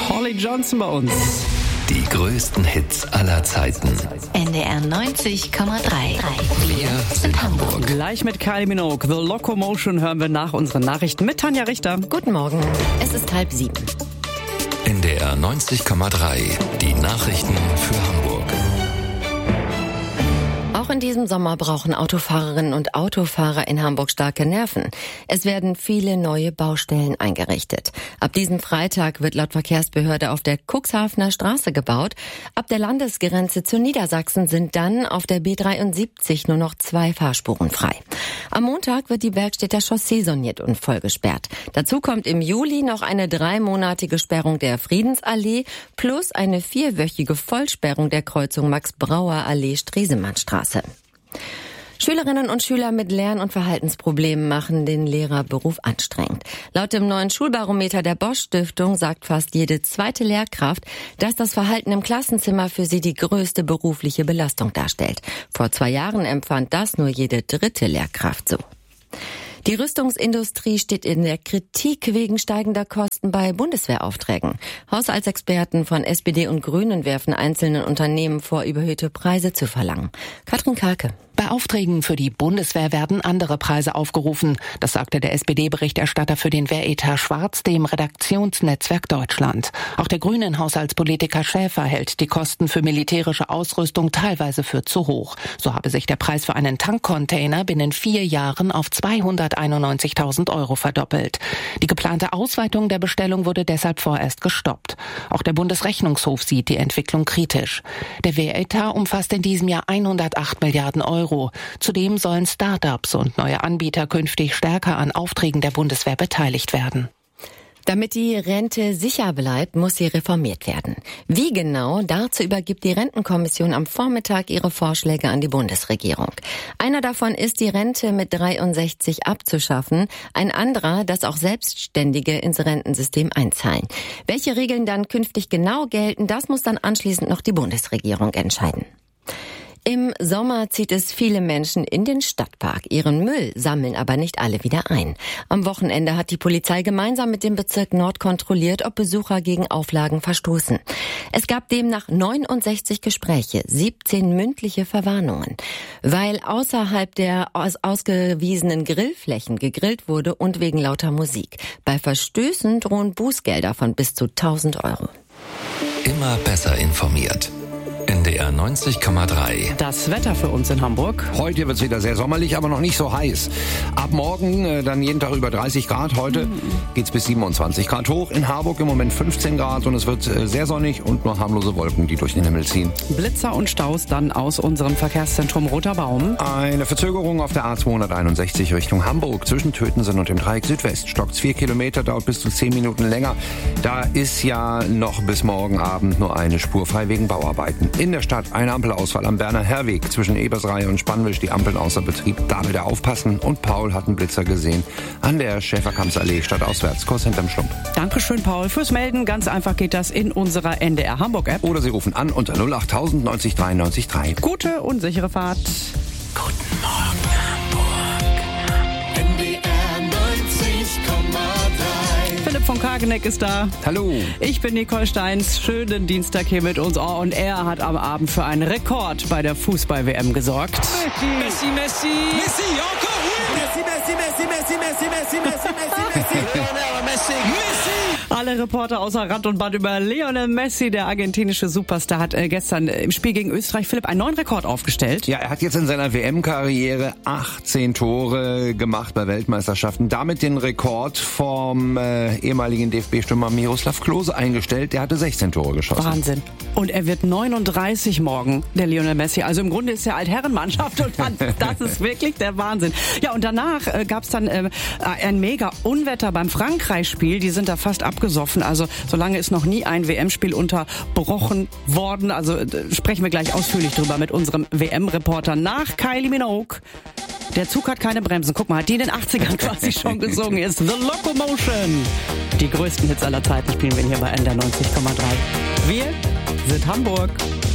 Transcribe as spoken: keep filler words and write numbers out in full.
Holly Johnson bei uns. Die größten Hits aller Zeiten. N D R neunzig Komma drei. Wir sind Hamburg. Gleich mit Kylie Minogue. The Locomotion hören wir nach unseren Nachrichten mit Tanja Richter. Guten Morgen. Es ist halb sieben. N D R neunzig Komma drei. Die Nachrichten für Hamburg. Auch in diesem Sommer brauchen Autofahrerinnen und Autofahrer in Hamburg starke Nerven. Es werden viele neue Baustellen eingerichtet. Ab diesem Freitag wird laut Verkehrsbehörde auf der Cuxhavener Straße gebaut. Ab der Landesgrenze zu Niedersachsen sind dann auf der B dreiundsiebzig nur noch zwei Fahrspuren frei. Am Montag wird die Bergstädter Chaussee saniert und vollgesperrt. Dazu kommt im Juli noch eine dreimonatige Sperrung der Friedensallee plus eine vierwöchige Vollsperrung der Kreuzung Max-Brauer-Allee-Stresemannstraße. Schülerinnen und Schüler mit Lern- und Verhaltensproblemen machen den Lehrerberuf anstrengend. Laut dem neuen Schulbarometer der Bosch Stiftung sagt fast jede zweite Lehrkraft, dass das Verhalten im Klassenzimmer für sie die größte berufliche Belastung darstellt. Vor zwei Jahren empfand das nur jede dritte Lehrkraft so. Die Rüstungsindustrie steht in der Kritik wegen steigender Kosten bei Bundeswehraufträgen. Haushaltsexperten von S P D und Grünen werfen einzelnen Unternehmen vor, überhöhte Preise zu verlangen. Katrin Karke. Bei Aufträgen für die Bundeswehr werden andere Preise aufgerufen. Das sagte der S P D-Berichterstatter für den Wehretat Schwarz dem Redaktionsnetzwerk Deutschland. Auch der grünen Haushaltspolitiker Schäfer hält die Kosten für militärische Ausrüstung teilweise für zu hoch. So habe sich der Preis für einen Tankcontainer binnen vier Jahren auf zweihunderteinundneunzigtausend Euro verdoppelt. Die geplante Ausweitung der Bestellung wurde deshalb vorerst gestoppt. Auch der Bundesrechnungshof sieht die Entwicklung kritisch. Der Wehretat umfasst in diesem Jahr hundertacht Milliarden Euro. Zudem sollen Start-ups und neue Anbieter künftig stärker an Aufträgen der Bundeswehr beteiligt werden. Damit die Rente sicher bleibt, muss sie reformiert werden. Wie genau? Dazu übergibt die Rentenkommission am Vormittag ihre Vorschläge an die Bundesregierung. Einer davon ist, die Rente mit dreiundsechzig abzuschaffen. Ein anderer, dass auch Selbstständige ins Rentensystem einzahlen. Welche Regeln dann künftig genau gelten, das muss dann anschließend noch die Bundesregierung entscheiden. Im Sommer zieht es viele Menschen in den Stadtpark. Ihren Müll sammeln aber nicht alle wieder ein. Am Wochenende hat die Polizei gemeinsam mit dem Bezirk Nord kontrolliert, ob Besucher gegen Auflagen verstoßen. Es gab demnach neunundsechzig Gespräche, siebzehn mündliche Verwarnungen. Weil außerhalb der aus ausgewiesenen Grillflächen gegrillt wurde und wegen lauter Musik. Bei Verstößen drohen Bußgelder von bis zu tausend Euro. Immer besser informiert. N D R neunzig Komma drei. Das Wetter für uns in Hamburg. Heute wird es wieder sehr sommerlich, aber noch nicht so heiß. Ab morgen äh, dann jeden Tag über dreißig Grad. Heute mhm. geht's bis siebenundzwanzig Grad hoch. In Harburg im Moment fünfzehn Grad und es wird äh, sehr sonnig und nur harmlose Wolken, die durch den Himmel ziehen. Blitzer und Staus dann aus unserem Verkehrszentrum Roter Baum. Eine Verzögerung auf der A zweihunderteinundsechzig Richtung Hamburg zwischen Tötensen und dem Dreieck Südwest. Stockt's vier Kilometer, dauert bis zu zehn Minuten länger. Da ist ja noch bis morgen Abend nur eine Spur frei wegen Bauarbeiten. In der Stadt ein Ampelausfall am Berner Herweg zwischen Ebersreihe und Spannwisch, die Ampeln außer Betrieb. Da bitte aufpassen. Und Paul hat einen Blitzer gesehen an der Schäferkampsallee stadtauswärts, kurz hinterm Schlump. Dankeschön, Paul, fürs Melden. Ganz einfach geht das in unserer N D R Hamburg-App. Oder Sie rufen an unter null acht null null neunzig dreiundneunzig drei. Gute und sichere Fahrt. Guten Morgen, Hamburg. N D R neunzig Komma drei. Philipp von Kageneck ist da. Hallo. Ich bin Nicole Steins. Schönen Dienstag hier mit uns. Oh, und er hat am Abend für einen Rekord bei der Fußball-W M gesorgt. Messi, Messi. Messi, encore Messi, Messi, Messi, Messi, Messi, Messi, Messi, Messi, Messi. Lionel Messi. Messi. Alle Reporter außer Rand und Band über Lionel Messi, der argentinische Superstar, hat äh, gestern im Spiel gegen Österreich, Philipp, einen neuen Rekord aufgestellt. Ja, er hat jetzt in seiner W M-Karriere achtzehn Tore gemacht bei Weltmeisterschaften. Damit den Rekord vom äh, ehemaligen D F B-Stürmer Miroslav Klose eingestellt. Der hatte sechzehn Tore geschossen. Wahnsinn. Und er wird neununddreißig morgen, der Lionel Messi. Also im Grunde ist er Altherrenmannschaft und das ist wirklich der Wahnsinn. Ja, und danach äh, gab es dann äh, ein mega Unwetter beim Frankreich-Spiel. Die sind da fast abgesoffen. Also solange ist noch nie ein W M-Spiel unterbrochen worden. Also äh, sprechen wir gleich ausführlich drüber mit unserem W M-Reporter nach Kylie Minogue. Der Zug hat keine Bremsen. Guck mal, hat die in den achtzigern quasi schon gesungen. Ist The Locomotion. Die größten Hits aller Zeiten spielen wir hier bei N D R neunzig Komma drei. Wir sind Hamburg.